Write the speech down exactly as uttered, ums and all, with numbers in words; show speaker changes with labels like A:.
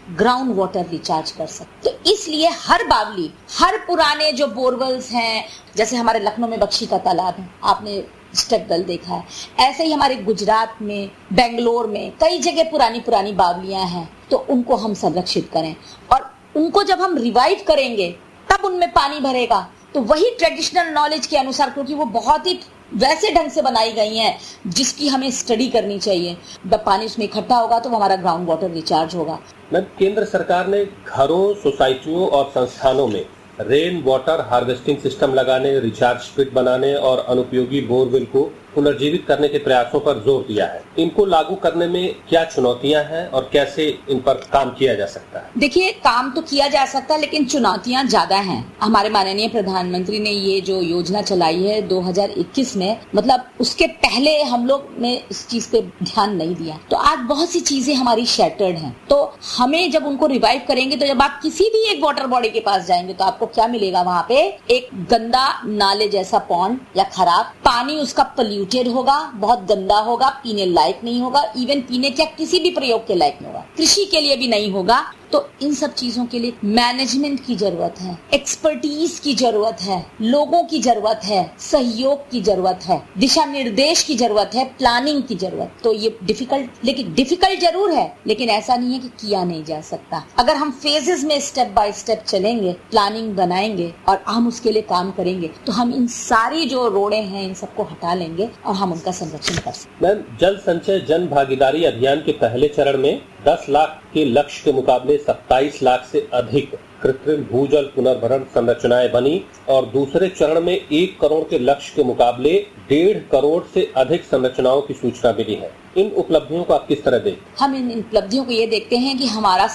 A: Ground water recharge कर सकते। तो इसलिए हर बावली, हर पुराने जो बोरवेल्स हैं, जैसे हमारे लखनऊ में बख्शी का तालाब है, आपने स्टेप वेल देखा है, ऐसे ही हमारे गुजरात में, बेंगलोर में कई जगह पुरानी पुरानी बावलियां हैं, तो उनको हम संरक्षित करें और उनको जब हम रिवाइव करेंगे तब उनमें पानी भरेगा। तो वही ट्रेडिशनल नॉलेज के अनुसार, क्योंकि वो बहुत ही वैसे ढंग से बनाई गई हैं जिसकी हमें स्टडी करनी चाहिए, जब पानी उसमें इकट्ठा होगा तो हमारा ग्राउंड वाटर रिचार्ज होगा।
B: मैम, केंद्र सरकार ने घरों, सोसाइटियों और संस्थानों में रेन वाटर हार्वेस्टिंग सिस्टम लगाने, रिचार्ज पिट बनाने और अनुपयोगी बोरवेल को पुनर्जीवित करने के प्रयासों पर जोर दिया है। इनको लागू करने में क्या चुनौतियां हैं और कैसे इन पर काम किया जा सकता है?
A: देखिए, काम तो किया जा सकता है लेकिन चुनौतियां ज्यादा हैं। हमारे माननीय प्रधानमंत्री ने ये जो योजना चलाई है दो हज़ार इक्कीस में, मतलब उसके पहले हम लोग ने इस चीज पे ध्यान नहीं दिया, तो आज बहुत सी चीजें हमारी शैटर्ड हैं। तो हमें जब उनको रिवाइव करेंगे, तो जब आप किसी भी एक वाटर बॉडी के पास जाएंगे तो आपको क्या मिलेगा? वहाँ पे एक गंदा नाले जैसा पॉन्ड या खराब पानी, उसका पोल्यूटेड होगा, बहुत गंदा होगा, पीने लायक नहीं होगा, इवन पीने के किसी भी प्रयोग के लायक नहीं होगा, कृषि के लिए भी नहीं होगा। तो इन सब चीजों के लिए मैनेजमेंट की जरूरत है, एक्सपर्टीज की जरूरत है, लोगों की जरूरत है, सहयोग की जरूरत है, दिशा निर्देश की जरूरत है, प्लानिंग की जरूरत। तो ये डिफिकल्ट, लेकिन डिफिकल्ट जरूर है, लेकिन ऐसा नहीं है कि किया नहीं जा सकता। अगर हम फेजेस में स्टेप बाय स्टेप चलेंगे, प्लानिंग बनाएंगे और हम उसके लिए काम करेंगे, तो हम इन सारी जो रोड़े हैं इन सबको हटा लेंगे और हम उनका संरक्षण कर सकते।
B: मैम, जल संचय जन भागीदारी अभियान के पहले चरण में दस लाख के लक्ष्य के मुकाबले सत्ताईस लाख से अधिक कृत्रिम भूजल पुनर्भरण संरचनाएं बनी और दूसरे चरण में एक करोड़ के लक्ष्य के मुकाबले डेढ़ करोड़ से अधिक संरचनाओं की सूचना मिली है। इन उपलब्धियों को आप किस तरह देखते हैं?
A: हम इन उपलब्धियों को ये देखते हैं कि हमारा